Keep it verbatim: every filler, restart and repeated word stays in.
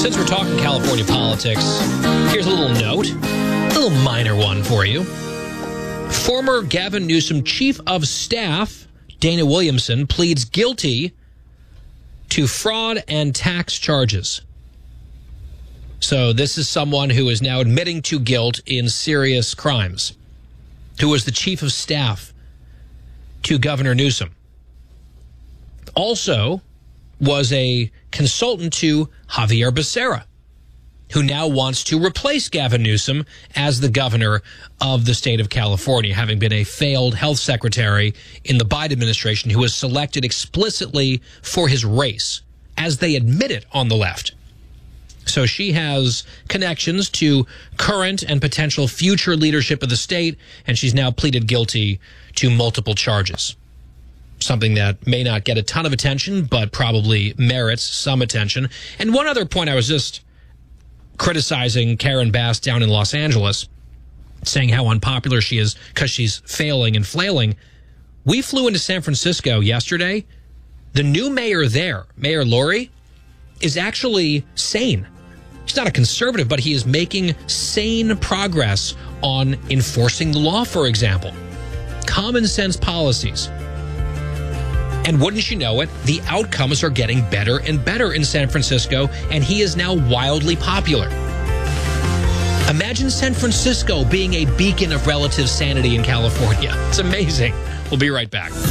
Since we're talking California politics, here's a little note, a little minor one for you. Former Gavin Newsom Chief of Staff, Dana Williamson, pleads guilty to fraud and tax charges. So this is someone who is now admitting to guilt in serious crimes, who was the Chief of Staff to Governor Newsom. Also was a consultant to Javier Becerra, who now wants to replace Gavin Newsom as the governor of the state of California, having been a failed health secretary in the Biden administration who was selected explicitly for his race, as they admitted on the left. So she has connections to current and potential future leadership of the state, and she's now pleaded guilty to multiple charges. Something that may not get a ton of attention, but probably merits some attention. And one other point, I was just criticizing Karen Bass down in Los Angeles, saying how unpopular she is because she's failing and flailing. We flew into San Francisco yesterday. The new mayor there, Mayor Lori, is actually sane. He's not a conservative, but he is making sane progress on enforcing the law, for example. Common sense policies. And wouldn't you know it, the outcomes are getting better and better in San Francisco, and he is now wildly popular. Imagine San Francisco being a beacon of relative sanity in California. It's amazing. We'll be right back.